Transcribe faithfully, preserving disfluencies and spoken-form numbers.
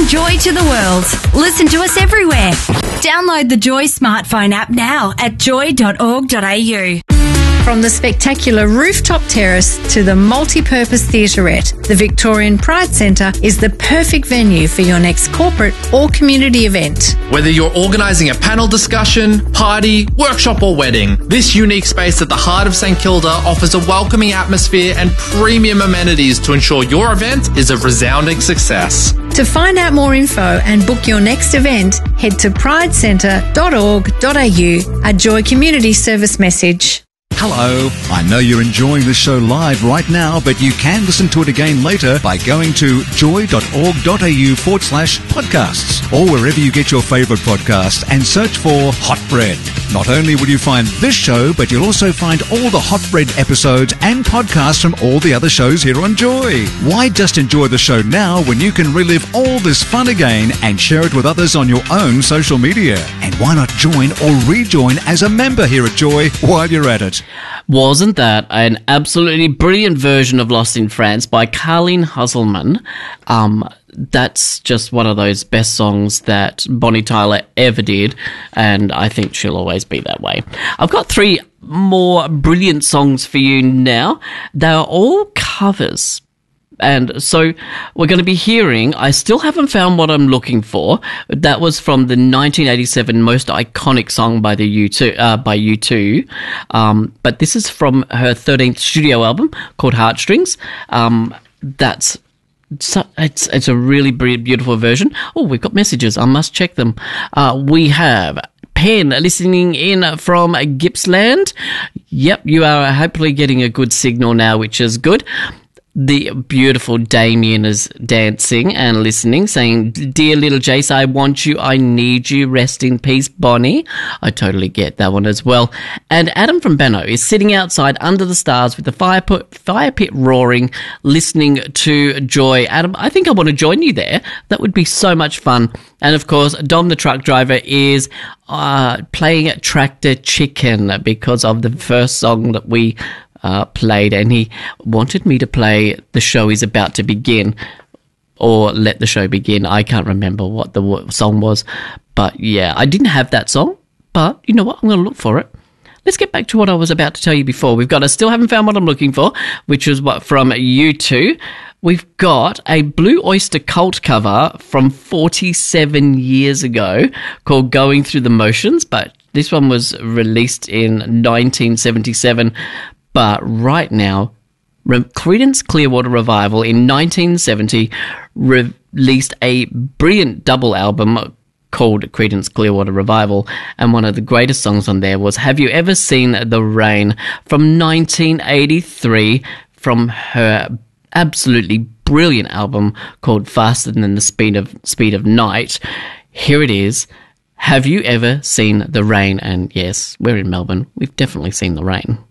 Bringing joy to the world. Listen to us everywhere. Download the Joy smartphone app now at joy dot org dot a u. From the spectacular rooftop terrace to the multi-purpose theatrette, the Victorian Pride Centre is the perfect venue for your next corporate or community event. Whether you're organising a panel discussion, party, workshop or wedding, this unique space at the heart of St Kilda offers a welcoming atmosphere and premium amenities to ensure your event is a resounding success. To find out more info and book your next event, head to pride centre dot org dot a u, a Joy Community Service message. Hello. I know you're enjoying the show live right now, but you can listen to it again later by going to joy dot org dot a u forward slash podcasts or wherever you get your favourite podcasts and search for Hot Bread. Not only will you find this show, but you'll also find all the Hot Bread episodes and podcasts from all the other shows here on Joy. Why just enjoy the show now when you can relive all this fun again and share it with others on your own social media? And why not join or rejoin as a member here at Joy while you're at it? Wasn't that an absolutely brilliant version of Lost in France by Carleen Husselman? Um, that's just one of those best songs that Bonnie Tyler ever did, and I think she'll always be that way. I've got three more brilliant songs for you now. They are all covers. And so we're going to be hearing I Still Haven't Found What I'm Looking For. That was from the nineteen eighty-seven most iconic song by the U two, uh, by U two. Um, but this is from her thirteenth studio album called Heartstrings. Um, that's so, it's it's a really beautiful version. Oh, we've got messages. I must check them. Uh, we have Pen listening in from Gippsland. Yep, you are hopefully getting a good signal now, which is good. The beautiful Damien is dancing and listening, saying, "Dear little Jace, I want you, I need you, rest in peace, Bonnie." I totally get that one as well. And Adam from Benno is sitting outside under the stars with the fire pit, fire pit roaring, listening to Joy. Adam, I think I want to join you there. That would be so much fun. And of course, Dom the truck driver is uh, playing Tractor Chicken because of the first song that we Uh, played, and he wanted me to play The Show Is About to Begin or Let the Show Begin. I can't remember what the w- song was, but yeah, I didn't have that song, but you know what, I'm going to look for it. Let's get back to what I was about to tell you before. We've got I Still Haven't Found What I'm Looking For, which is what from U two. We've got a Blue Oyster Cult cover from forty-seven years ago called Going Through the Motions, but this one was released in nineteen seventy-seven. But right now, Creedence Clearwater Revival in nineteen seventy re- released a brilliant double album called Creedence Clearwater Revival, and one of the greatest songs on there was Have You Ever Seen the Rain from nineteen eighty-three from her absolutely brilliant album called Faster Than the Speed of Speed of Night. Here it is. Have you ever seen the rain? And yes, we're in Melbourne. We've definitely seen the rain.